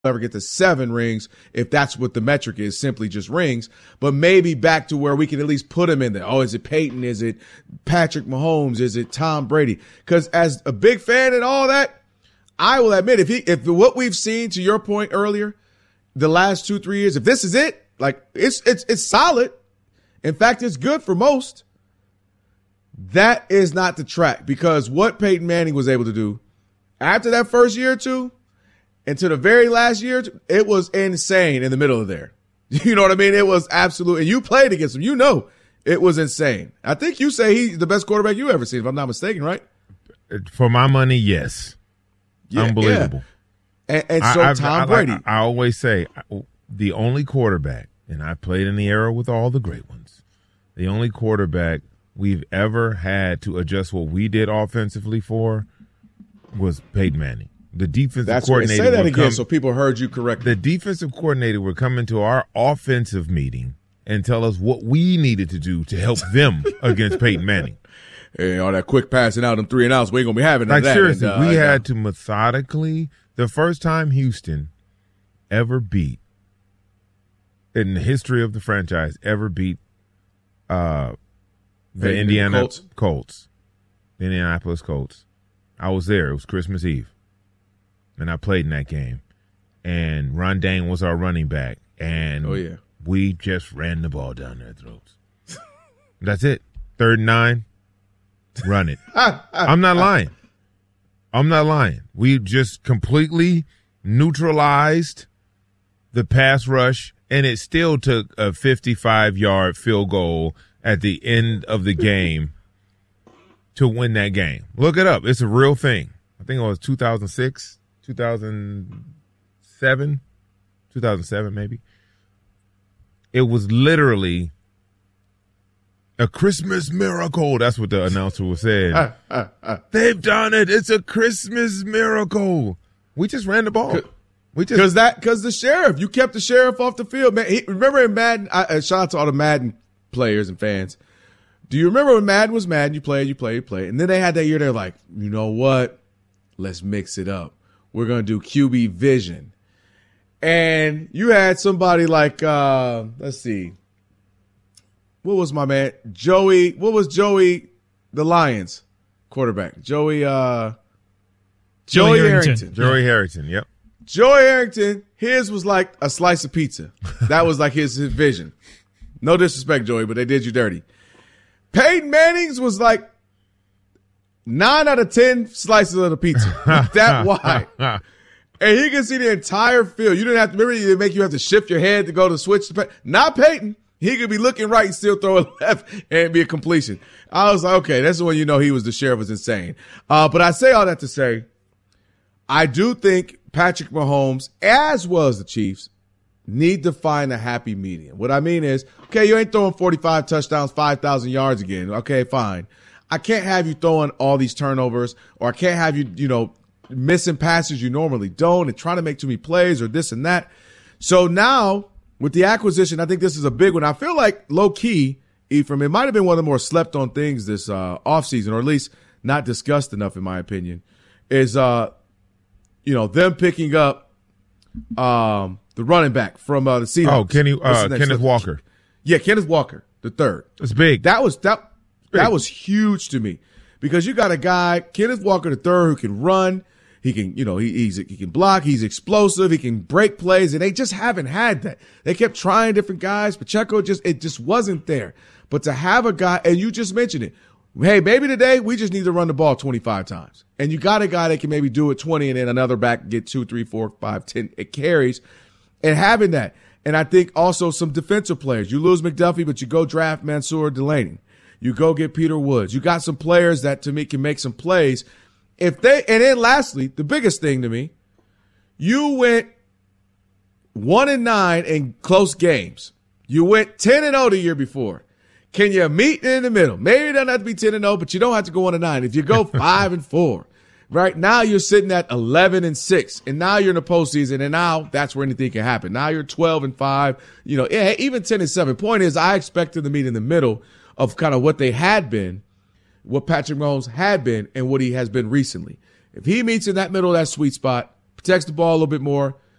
ever get to 7 rings if that's what the metric is, simply just rings, but maybe back to where we can at least put him in there. Oh, is it Peyton? Is it Patrick Mahomes? Is it Tom Brady? Because as a big fan and all that, I will admit if what we've seen, to your point earlier, the last 2-3 years, if this is it, like it's solid. In fact, it's good for most. That is not the track, because what Peyton Manning was able to do after that first year or two, and to the very last year, it was insane in the middle of there. You know what I mean? It was absolute. And you played against him. You know it was insane. I think you say he's the best quarterback you ever seen, if I'm not mistaken, right? For my money, yes. Yeah, unbelievable. Yeah. And so Tom Brady. I always say the only quarterback, and I played in the era with all the great ones, the only quarterback we've ever had to adjust what we did offensively for was Peyton Manning. The defensive coordinator. Say that again so people heard you correctly. The defensive coordinator would come into our offensive meeting and tell us what we needed to do to help them against Peyton Manning. Hey, all that quick passing out, them 3 and outs, we ain't going to be having that. Like, seriously, we had to methodically, the first time Houston ever beat, in the history of the franchise, ever beat the Indiana Colts, the Indianapolis Colts. I was there. It was Christmas Eve. And I played in that game. And Ron Dane was our running back. And we just ran the ball down their throats. That's it. 3rd and 9, run it. I'm not lying. We just completely neutralized the pass rush, and it still took a 55-yard field goal at the end of the game to win that game. Look it up. It's a real thing. I think it was 2006. 2007 maybe. It was literally a Christmas miracle. That's what the announcer was saying. They've done it. It's a Christmas miracle. We just ran the ball. Because the sheriff, you kept the sheriff off the field, man. Remember in Madden? Shout out to all the Madden players and fans. Do you remember when Madden was Madden? You played, and then they had that year. They're like, you know what? Let's mix it up. We're going to do QB vision. And you had somebody like, let's see. What was my man? Joey, what was Joey, the Lions quarterback? Joey Harrington. Joey Harrington, yep. Joey Harrington, his was like a slice of pizza. That was like his vision. No disrespect, Joey, but they did you dirty. Peyton Manning's was like 9 out of 10 slices of the pizza. That wide. And he can see the entire field. You didn't have to, remember, they make you have to shift your head to go to switch to Peyton. Not Peyton. He could be looking right and still throw it left and be a completion. I was like, okay, that's when you know he was the sheriff, was insane. But I say all that to say, I do think Patrick Mahomes, as well as the Chiefs, need to find a happy medium. What I mean is, okay, you ain't throwing 45 touchdowns, 5,000 yards again. Okay, fine. I can't have you throwing all these turnovers, or I can't have you, missing passes you normally don't and trying to make too many plays or this and that. So now with the acquisition, I think this is a big one. I feel like low key, Ephraim, it might have been one of the more slept on things this offseason, or at least not discussed enough, in my opinion, is, them picking up the running back from the Seahawks. Oh, Kenneth Walker. Yeah, Kenneth Walker, the third. It's big. That was huge to me, because you got a guy, Kenneth Walker the third, who can run. He can, he can block. He's explosive. He can break plays, and they just haven't had that. They kept trying different guys. Pacheco it just wasn't there. But to have a guy, and you just mentioned it, hey, maybe today we just need to run the ball 25 times, and you got a guy that can maybe do it 20, and then another back get 2, 3, 4, 5, 10 it carries, and having that. And I think also some defensive players. You lose McDuffie, but you go draft Mansour Delaney. You go get Peter Woods. You got some players that, to me, can make some plays. And then lastly, the biggest thing to me, you went 1-9 in close games. You went 10-0 the year before. Can you meet in the middle? Maybe it doesn't have to be 10-0, but you don't have to go 1-9. If you go 5-4, right now you're sitting at 11-6, and now you're in the postseason, and now that's where anything can happen. Now you're 12-5, even 10-7. Point is, I expected to meet in the middle of kind of what they had been, what Patrick Mahomes had been, and what he has been recently. If he meets in that middle of that sweet spot, protects the ball a little bit more,